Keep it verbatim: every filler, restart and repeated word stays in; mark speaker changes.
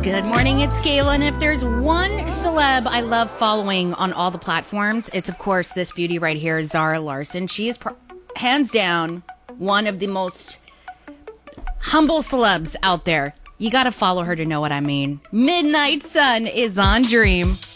Speaker 1: Good morning, it's Kayla, and if there's one celeb I love following on all the platforms, it's of course this beauty right here, Zara Larsson. She is pro- hands down one of the most humble celebs out there. You gotta follow her to know what I mean. Midnight Sun is on Dream.